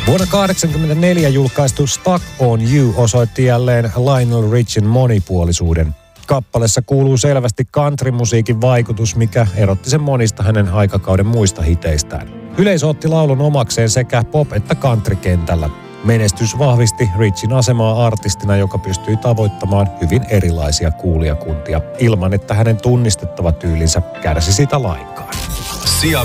Vuonna 1984 julkaistu Stuck on You osoitti jälleen Lionel Richin monipuolisuuden. Kappaleessa kuuluu selvästi countrymusiikin vaikutus, mikä erotti sen monista hänen aikakauden muista hiteistään. Yleisö otti laulun omakseen sekä pop- että country-kentällä. Menestys vahvisti Richin asemaa artistina, joka pystyi tavoittamaan hyvin erilaisia kuulijakuntia, ilman että hänen tunnistettava tyylinsä kärsi sitä lainkaan. Sija